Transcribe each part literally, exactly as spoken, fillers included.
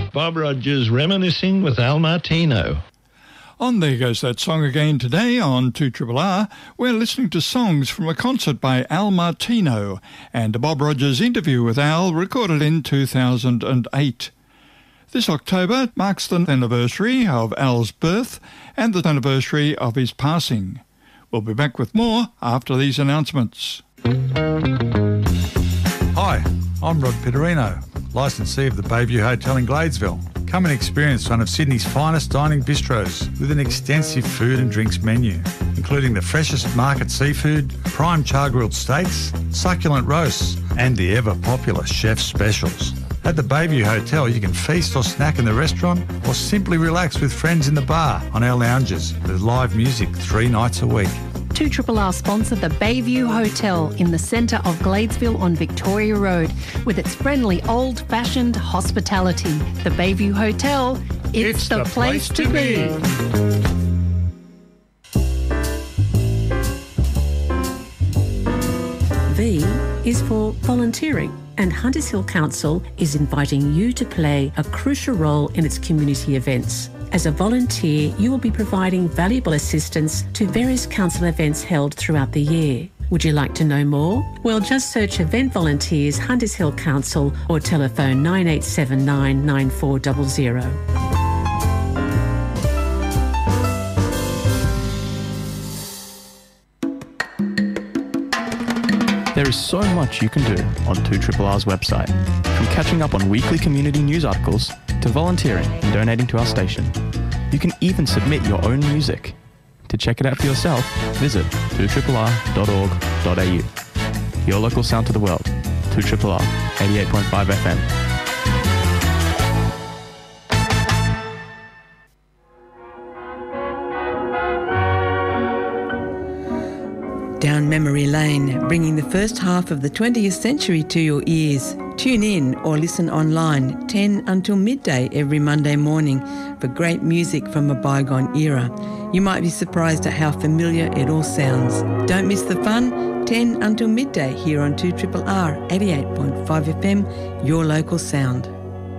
of Bob Rogers reminiscing with Al Martino. On There Goes That Song Again today on two R R R, we're listening to songs from a concert by Al Martino and a Bob Rogers interview with Al recorded in two thousand eight. This October marks the anniversary of Al's birth and the anniversary of his passing. We'll be back with more after these announcements. Hi, I'm Rod Pitterino, licensee of the Bayview Hotel in Gladesville. Come and experience one of Sydney's finest dining bistros with an extensive food and drinks menu, including the freshest market seafood, prime char-grilled steaks, succulent roasts, and the ever-popular chef's specials. At the Bayview Hotel, you can feast or snack in the restaurant or simply relax with friends in the bar on our lounges with live music three nights a week. two R R R sponsor the Bayview Hotel in the centre of Gladesville on Victoria Road with its friendly old-fashioned hospitality. The Bayview Hotel, it's, it's the, the place, place to be. V is for volunteering, and Hunters Hill Council is inviting you to play a crucial role in its community events. As a volunteer, you will be providing valuable assistance to various council events held throughout the year. Would you like to know more? Well, just search Event Volunteers Hunters Hill Council or telephone nine eight seven nine, nine four zero zero. There is so much you can do on two R R R's website, from catching up on weekly community news articles to volunteering and donating to our station. You can even submit your own music. To check it out for yourself, visit two R R R dot org dot a u. Your local sound to the world, two R R R, eighty-eight point five F M. Down memory lane, bringing the first half of the twentieth century to your ears. Tune in or listen online ten until midday every Monday morning for great music from a bygone era. You might be surprised at how familiar it all sounds. Don't miss the fun, ten until midday here on two R R R, eighty-eight point five F M, your local sound.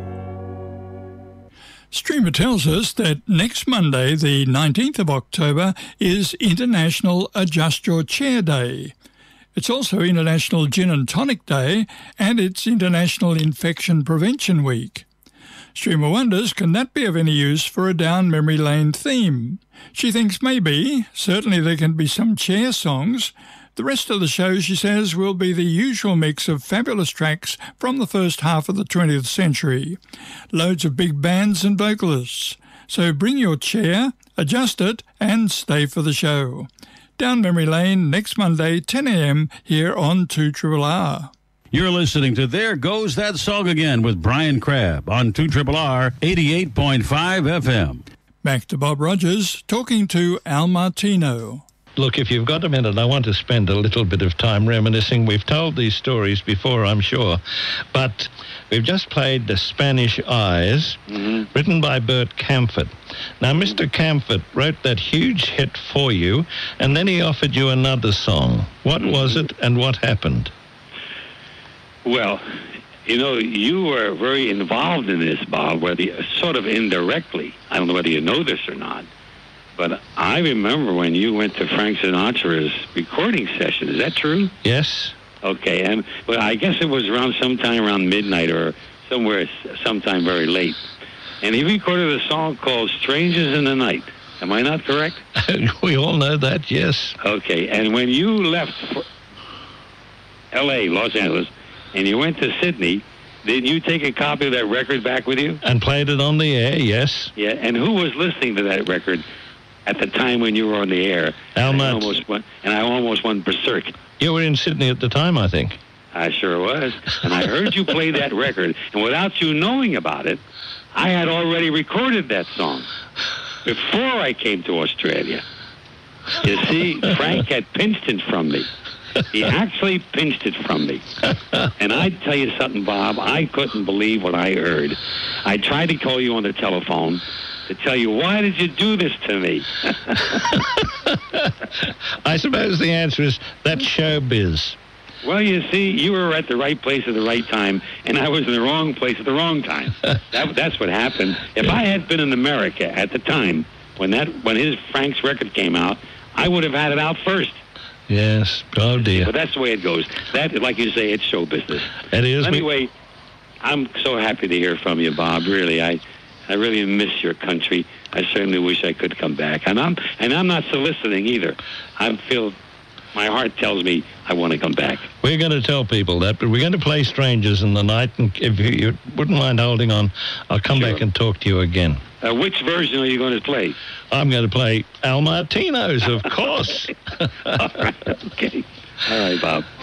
Streamer tells us that next Monday, the nineteenth of October, is International Adjust Your Chair Day. It's also International Gin and Tonic Day, and it's International Infection Prevention Week. Streamer wonders, can that be of any use for a down memory lane theme? She thinks maybe. Certainly there can be some chair songs. The rest of the show, she says, will be the usual mix of fabulous tracks from the first half of the twentieth century. Loads of big bands and vocalists. So bring your chair, adjust it, and stay for the show. Down memory lane next Monday, ten a m here on two R R R. You're listening to There Goes That Song Again with Brian Crabb on two R R R, eighty-eight point five F M. Back to Bob Rogers talking to Al Martino. Look, if you've got a minute, I want to spend a little bit of time reminiscing. We've told these stories before, I'm sure, but we've just played The Spanish Eyes, mm-hmm. written by Bert Camford. Now, Mister Camford wrote that huge hit for you, and then he offered you another song. What mm-hmm. was it, and what happened? Well, you know, you were very involved in this, Bob, whether you, sort of indirectly. I don't know whether you know this or not. But I remember when you went to Frank Sinatra's recording session. Is that true? Yes. Okay, and well, I guess it was around sometime around midnight or somewhere, sometime very late. And he recorded a song called Strangers in the Night. Am I not correct? We all know that, yes. Okay, and when you left for L A, Los Angeles, and you went to Sydney, did you take a copy of that record back with you? And played it on the air, yes. Yeah, and who was listening to that record at the time when you were on the air? Al and I almost went, and I almost went berserk. You were in Sydney at the time, I think. I sure was. And I heard you play that record, and without you knowing about it, I had already recorded that song before I came to Australia. You see, Frank had pinched it from me. He actually pinched it from me. And I'd tell you something, Bob, I couldn't believe what I heard. I tried to call you on the telephone to tell you, why did you do this to me? I suppose the answer is that's showbiz. Well, you see, you were at the right place at the right time, and I was in the wrong place at the wrong time. that, that's what happened. If I had been in America at the time when that when his Frank's record came out, I would have had it out first. Yes. Oh, dear. But that's the way it goes. That, like you say, it's show business. It is. Anyway, I'm so happy to hear from you, Bob. Really, I, I really miss your country. I certainly wish I could come back. And I'm and I'm not soliciting either. I feel. My heart tells me I want to come back. We're going to tell people that, but we're going to play Strangers in the Night, and if you, you wouldn't mind holding on, I'll come Sure. back and talk to you again. Uh, which version are you going to play? I'm going to play Al Martino's, of course. All right, okay. All right, Bob.